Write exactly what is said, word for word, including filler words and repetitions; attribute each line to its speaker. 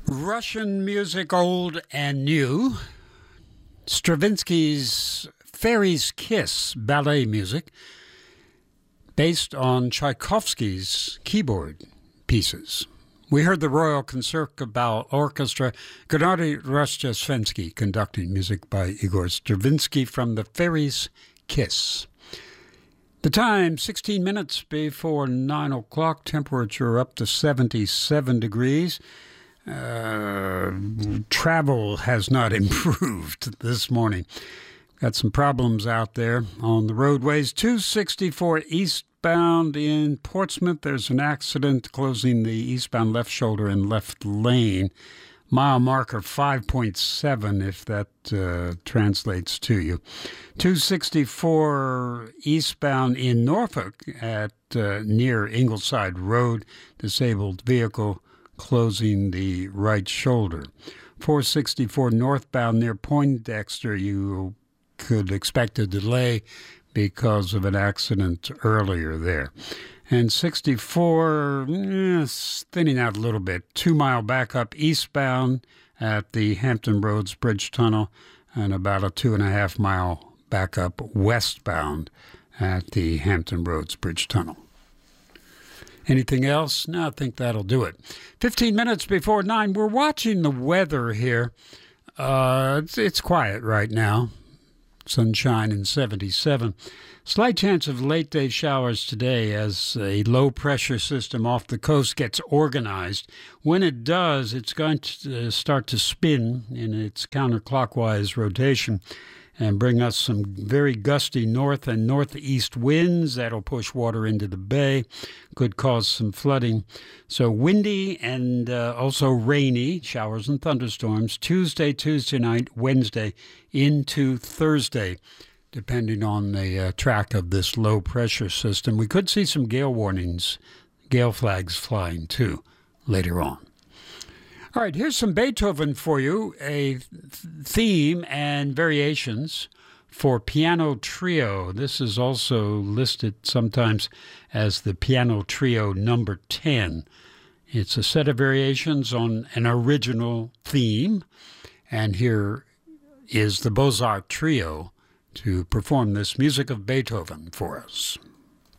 Speaker 1: Russian music, old and new. Stravinsky's Fairy's Kiss ballet music, based on Tchaikovsky's keyboard pieces. We heard the Royal Concertgebouw Orchestra, Gennady Rozhdestvensky conducting music by Igor Stravinsky from the Fairy's Kiss. The time, sixteen minutes before nine o'clock, temperature up to seventy-seven degrees. Uh, travel has not improved this morning. Got some problems out there on the roadways. two sixty-four eastbound in Portsmouth. There's an accident closing the eastbound left shoulder and left lane. Mile marker five point seven, if that uh, translates to you. two sixty-four eastbound in Norfolk at uh, near Ingleside Road. Disabled vehicle closing the right shoulder. four sixty-four northbound near Poindexter, you could expect a delay because of an accident earlier there. And sixty-four, eh, thinning out a little bit. Two-mile backup eastbound at the Hampton Roads Bridge Tunnel, and about a two-and-a-half-mile backup westbound at the Hampton Roads Bridge Tunnel. Anything else? No, I think that'll do it. fifteen minutes before nine, we're watching the weather here. Uh, it's, it's quiet right now. Sunshine and seventy-seven. Slight chance of late-day showers today as a low-pressure system off the coast gets organized. When it does, it's going to start to spin in its counterclockwise rotation and bring us some very gusty north and northeast winds that'll push water into the bay, could cause some flooding. So windy and uh, also rainy, showers and thunderstorms, Tuesday, Tuesday night, Wednesday into Thursday, depending on the uh, track of this low-pressure system. We could see some gale warnings, gale flags flying too, later on. All right, here's some Beethoven for you, a theme and variations for piano trio. This is also listed sometimes as the piano trio number ten. It's a set of variations on an original theme, and here is the Beaux-Arts Trio to perform this music of Beethoven for us.